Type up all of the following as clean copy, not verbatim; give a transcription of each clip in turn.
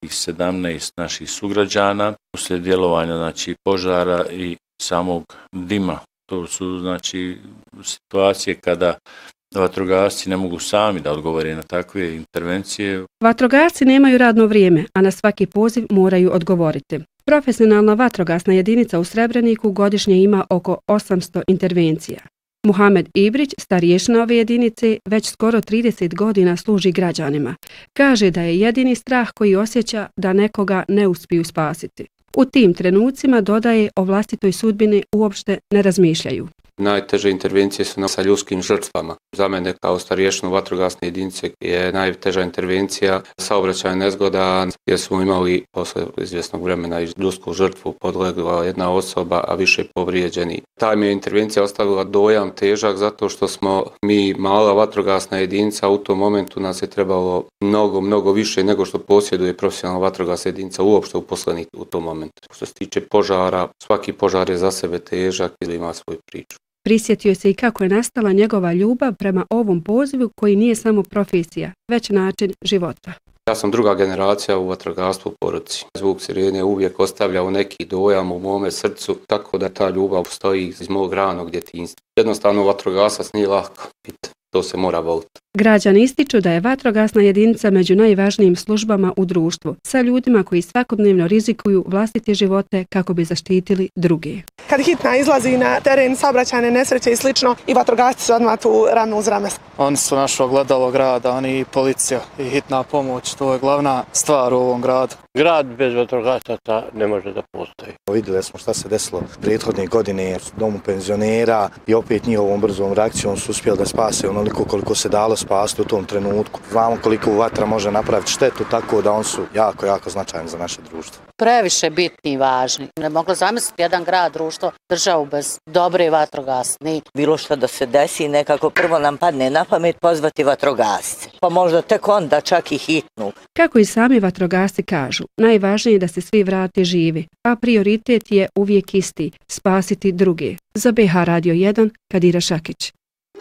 nekih 17 naših sugrađana uslijed djelovanja znači požara i samog dima. To su znači situacije kada vatrogasci ne mogu sami da odgovore na takve intervencije. Vatrogasci nemaju radno vrijeme, a na svaki poziv moraju odgovoriti. Profesionalna vatrogasna jedinica u Srebreniku godišnje ima oko 800 intervencija. Muhamed Ibrić, starješina ove jedinice, već skoro 30 godina služi građanima. Kaže da je jedini strah koji osjeća da nekoga ne uspiju spasiti. U tim trenucima, dodaje, o vlastitoj sudbini uopšte ne razmišljaju. Najteže intervencije su sa ljudskim žrtvama. Za mene kao starješinu vatrogasne jedinice je najteža intervencija saobraćajna nezgoda gdje smo imali posle izvjesnog vremena i ljudsku žrtvu, podlegla jedna osoba, a više povrijeđeni. Ta mi je intervencija ostavila dojam težak zato što smo mi mala vatrogasna jedinica, u tom momentu nas je trebalo mnogo više nego što posjeduje profesionalna vatrogasna jedinica uopšte uposlenih u tom momentu. Što se tiče požara, svaki požar je za sebe težak ili ima svoju priču. Prisjetio se i kako je nastala njegova ljubav prema ovom pozivu koji nije samo profesija, već način života. Ja sam druga generacija u vatrogastvu u porodici. Zvuk sirene uvijek ostavljao neki dojam u mome srcu, tako da ta ljubav stoji iz mog ranog djetinjstva. Jednostavno vatrogasac nije lako biti, to se mora voliti. Građani ističu da je vatrogasna jedinica među najvažnijim službama u društvu, sa ljudima koji svakodnevno rizikuju vlastite živote kako bi zaštitili druge. Kad hitna izlazi na teren, saobraćajne nesreće i slično, i vatrogasci su odmah tu rame uz rame. Oni su naše ogledalo grada, oni i policija i hitna pomoć, to je glavna stvar u ovom gradu. Grad bez vatrogasaca ne može da postoji. Vidjeli smo šta se desilo prethodne godine u domu penzionera i opet njihovom brzom reakcijom su uspjeli da spase onoliko koliko se dalo spasti u tom trenutku. Znamo koliko vatra može napraviti štetu, tako da on su jako značajni za naše društvo. Previše bitni i važni. Ne mogla zamisliti jedan grad, društvo, državu bez dobre vatrogasne. Bilo što da se desi, nekako prvo nam padne na pamet pozvati vatrogasce. Pa možda tek onda čak i hitnu. Kako i sami vatrogasci kažu, najvažnije je da se svi vrate živi, a prioritet je uvijek isti, spasiti druge. Za BH Radio 1, Kadira Šakić.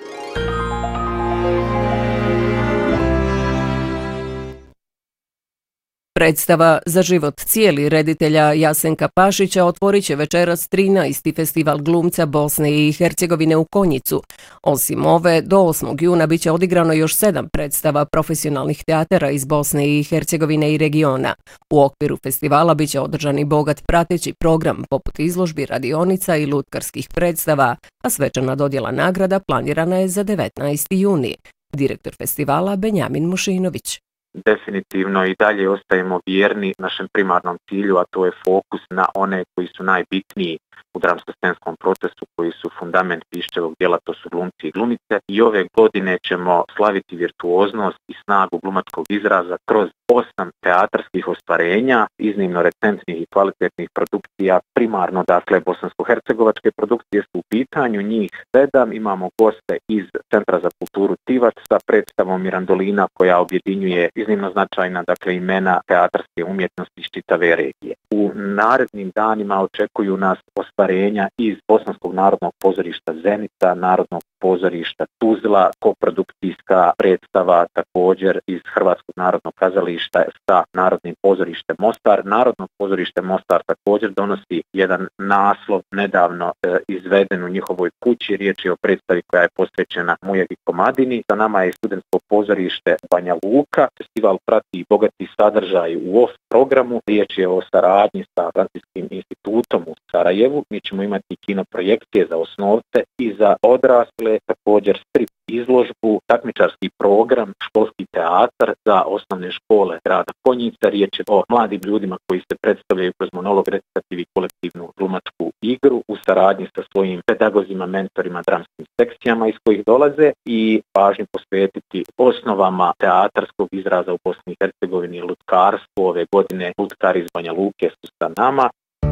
Predstava Za život cijeli reditelja Jasenka Pašića otvorit će večeras 13. festival glumca Bosne i Hercegovine u Konjicu. Osim ove, do 8. juna biće odigrano još 7 predstava profesionalnih teatara iz Bosne i Hercegovine i regiona. U okviru festivala biće održan i bogat prateći program poput izložbi, radionica i lutkarskih predstava, a svečana dodjela nagrada planirana je za 19. juni. Direktor festivala Benjamin Mušinović. Definitivno i dalje ostajemo vjerni našem primarnom cilju, a to je fokus na one koji su najbitniji u dramsko-scenskom procesu, koji su fundament Piščevog djela, to su glumci i glumice. I ove godine ćemo slaviti virtuoznost i snagu glumačkog izraza kroz 8 teatarskih ostvarenja, iznimno recentnih i kvalitetnih produkcija, primarno dakle bosansko-hercegovačke produkcije su u pitanju, njih 7. Imamo goste iz Centra za kulturu Tivac sa predstavom Mirandolina koja objedinjuje iznimno značajna dakle imena teatarske umjetnosti iz čitave regije. U narednim danima očekuju nas ostvarenja iz Bosanskog narodnog pozorišta Zenica, Narodnog pozorišta Tuzla, koprodukcijska predstava također iz Hrvatskog narodnog kazališta sa Narodnim pozorištem Mostar. Narodno pozorište Mostar također donosi jedan naslov nedavno izveden u njihovoj kući. Riječ je o predstavi koja je posvećena Mujegi Komadini. Za nama je studentsko pozorište Banja Luka. Festival prati bogati sadržaj u off programu. Riječ je o saradnji sa Francuskim institutom u Sarajevu. Mi ćemo imati kino projekcije za osnovce i za odrasle, također strip izložbu, takmičarski program, školski teatar za osnovne škole grada Konjica. Riječ je o mladim ljudima koji se predstavljaju kroz monolog, recitativ i kolektivnu glumačku igru u saradnji sa svojim pedagozima, mentorima, dramskim sekcijama iz kojih dolaze i pažnju posvetiti osnovama teatarskog izraza u Bosni i Hercegovini, lutkarstvo. Ove godine lutkari iz Banja Luke su sa nama.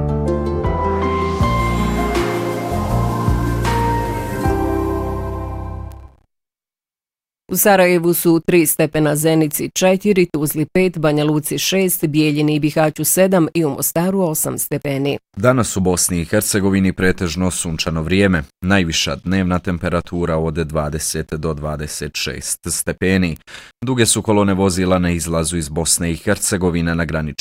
U Sarajevu su 3 stepena, Zenici 4, Tuzli 5, Banja Luci 6, Bijeljini i Bihaću 7 i u Mostaru 8 stepeni. Danas u Bosni i Hercegovini pretežno sunčano vrijeme. Najviša dnevna temperatura od 20 do 26 stepeni. Duge su kolone vozila na izlazu iz Bosne i Hercegovine na graničnom